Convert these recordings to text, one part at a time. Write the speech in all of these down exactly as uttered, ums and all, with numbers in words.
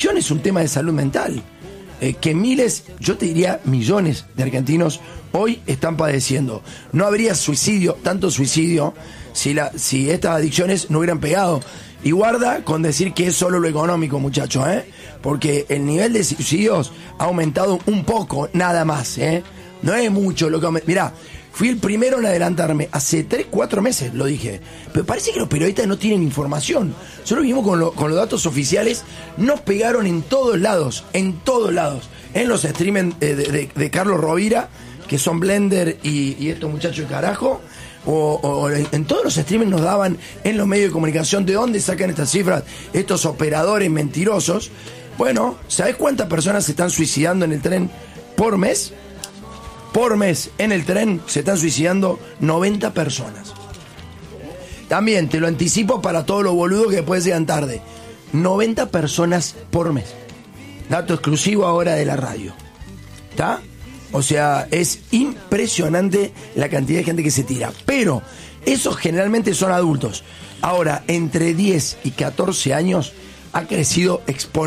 adicción es un tema de salud mental. Eh, que miles, yo te diría millones de argentinos hoy están padeciendo. No habría suicidio, tanto suicidio, si, la, si estas adicciones no hubieran pegado. Y guarda con decir que es solo lo económico, muchachos, ¿eh? Porque el nivel de suicidios ha aumentado un poco, nada más, ¿eh? No es mucho lo que aumentó. Mirá, fui el primero en adelantarme. Hace tres, cuatro meses lo dije. Pero parece que los periodistas no tienen información. Solo vimos con, lo, con los datos oficiales. Nos pegaron en todos lados. En todos lados. En los streaming de, de, de Carlos Rovira, que son Blender y, y estos muchachos de carajo. O, o en todos los streaming nos daban en los medios de comunicación de dónde sacan estas cifras estos operadores mentirosos. Bueno, ¿sabés cuántas personas se están suicidando en el tren por mes? Por mes en el tren se están suicidando noventa personas. También te lo anticipo para todos los boludos que después llegan tarde. noventa personas por mes. Dato exclusivo ahora de la radio. ¿Está? O sea, es impresionante la cantidad de gente que se tira. Pero esos generalmente son adultos. Ahora, entre diez y catorce años ha crecido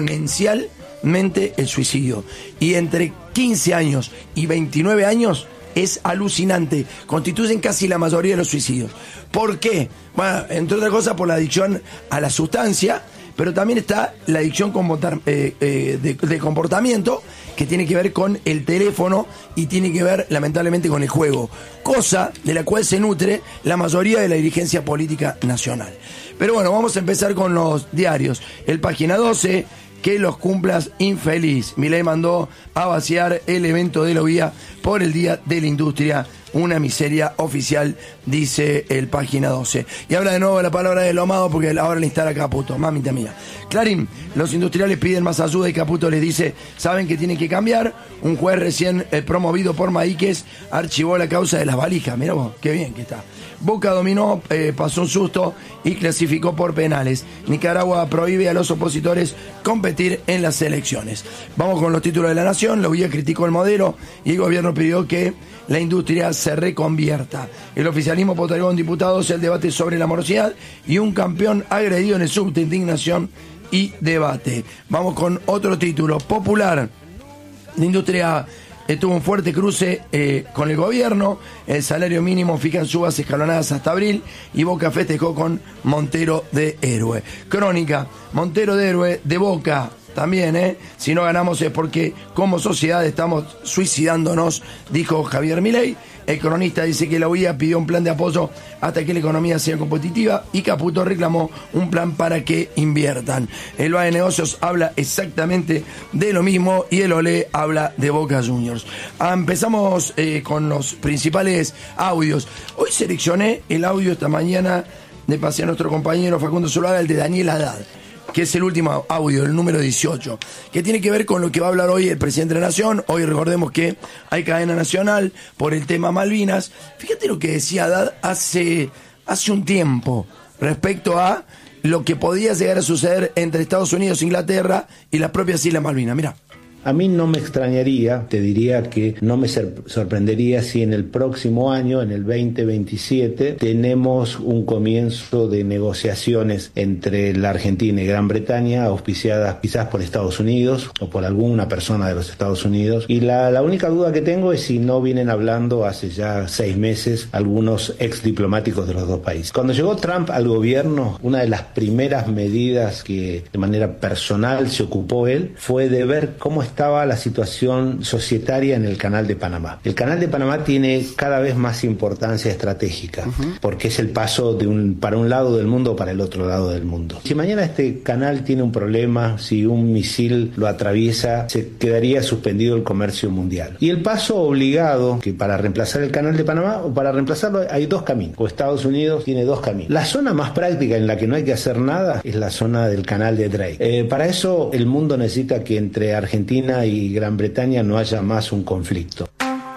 exponencialmente el suicidio. Y entre quince años y veintinueve años es alucinante. Constituyen casi la mayoría de los suicidios. ¿Por qué? Bueno, entre otras cosas por la adicción a la sustancia, pero también está la adicción eh, eh, de, de comportamiento, que tiene que ver con el teléfono y tiene que ver lamentablemente con el juego, cosa de la cual se nutre la mayoría de la dirigencia política nacional. Pero bueno, vamos a empezar con los diarios. El Página doce, que los cumplas infeliz. Milei mandó a vaciar el evento de la U I A por el Día de la Industria. Una miseria oficial, dice el Página doce. Y habla de nuevo la palabra de Lomado, porque ahora le instala Caputo, mamita mía. Clarín, los industriales piden más ayuda y Caputo les dice, saben que tienen que cambiar. Un juez recién eh, promovido por Maíquez archivó la causa de las valijas. Mirá vos, qué bien que está. Boca dominó, eh, pasó un susto y clasificó por penales. Nicaragua prohíbe a los opositores competir en las elecciones. Vamos con los títulos de La Nación. La U I A criticó el modelo y el gobierno pidió que la industria se reconvierta. El oficialismo postergó en diputados el debate sobre la morosidad y un campeón agredido en el subte, indignación y debate. Vamos con otro título. Popular. La industria eh, tuvo un fuerte cruce eh, con el gobierno. El salario mínimo fija en subas escalonadas hasta abril y Boca festejó con Montero de héroe. Crónica. Montero de héroe de Boca. También, ¿eh? Si no ganamos es porque como sociedad estamos suicidándonos, dijo Javier Milei. El cronista dice que la U I A pidió un plan de apoyo hasta que la economía sea competitiva y Caputo reclamó un plan para que inviertan. El B A de Negocios habla exactamente de lo mismo y el Olé habla de Boca Juniors. Ah, empezamos eh, con los principales audios. Hoy seleccioné el audio esta mañana de pase a nuestro compañero Facundo Zuluaga, el de Daniel Haddad, que es el último audio, el número dieciocho, que tiene que ver con lo que va a hablar hoy el presidente de la Nación. Hoy recordemos que hay cadena nacional por el tema Malvinas. Fíjate lo que decía Haddad hace, hace un tiempo respecto a lo que podía llegar a suceder entre Estados Unidos, Inglaterra y las propias Islas Malvinas. Mirá. A mí no me extrañaría, te diría que no me sorprendería si en el próximo año, en el veinte veintisiete, tenemos un comienzo de negociaciones entre la Argentina y Gran Bretaña, auspiciadas quizás por Estados Unidos o por alguna persona de los Estados Unidos. Y la, la única duda que tengo es si no vienen hablando hace ya seis meses algunos ex diplomáticos de los dos países. Cuando llegó Trump al gobierno, una de las primeras medidas que de manera personal se ocupó él fue de ver cómo estaba la situación societaria en el Canal de Panamá. El Canal de Panamá tiene cada vez más importancia estratégica, uh-huh. porque es el paso de un, para un lado del mundo o para el otro lado del mundo. Si mañana este canal tiene un problema, si un misil lo atraviesa, se quedaría suspendido el comercio mundial. Y el paso obligado, que para reemplazar el Canal de Panamá, o para reemplazarlo hay dos caminos, o Estados Unidos tiene dos caminos. La zona más práctica en la que no hay que hacer nada es la zona del Canal de Drake. Eh, para eso el mundo necesita que entre Argentina y Gran Bretaña no haya más un conflicto.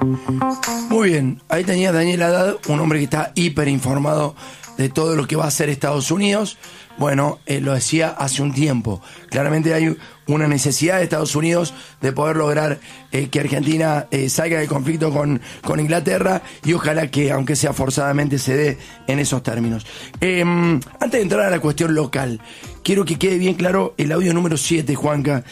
Muy bien, ahí tenía Daniel Haddad, un hombre que está hiper informado de todo lo que va a hacer Estados Unidos. Bueno, eh, lo decía hace un tiempo. Claramente hay una necesidad de Estados Unidos de poder lograr eh, que Argentina eh, salga del conflicto con, con Inglaterra y ojalá que, aunque sea forzadamente, se dé en esos términos. Eh, antes de entrar a la cuestión local, quiero que quede bien claro el audio número siete, Juanca,